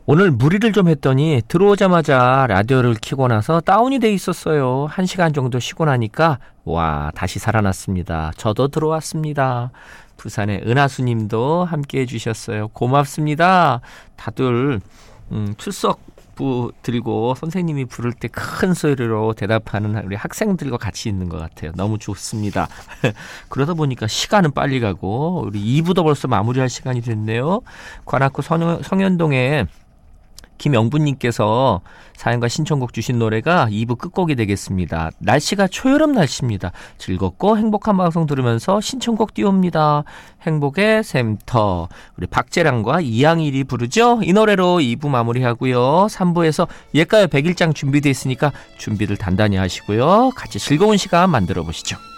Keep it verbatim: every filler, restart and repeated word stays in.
오늘 무리를 좀 했더니 들어오자마자 라디오를 켜고 나서 다운이 돼 있었어요. 한 시간 정도 쉬고 나니까 와 다시 살아났습니다. 저도 들어왔습니다. 부산의 은하수님도 함께 해주셨어요. 고맙습니다. 다들 음, 출석부 들고 선생님이 부를 때 큰 소리로 대답하는 우리 학생들과 같이 있는 것 같아요. 너무 좋습니다. 그러다 보니까 시간은 빨리 가고 우리 이 부도 벌써 마무리할 시간이 됐네요. 관악구 성, 성현동에 김영분님께서 사연과 신청곡 주신 노래가 이 부 끝곡이 되겠습니다. 날씨가 초여름 날씨입니다. 즐겁고 행복한 방송 들으면서 신청곡 띄웁니다. 행복의 샘터 우리 박재량과 이양일이 부르죠. 이 노래로 이 부 마무리하고요. 삼 부에서 옛가요 백일 장 준비되어 있으니까 준비를 단단히 하시고요. 같이 즐거운 시간 만들어 보시죠.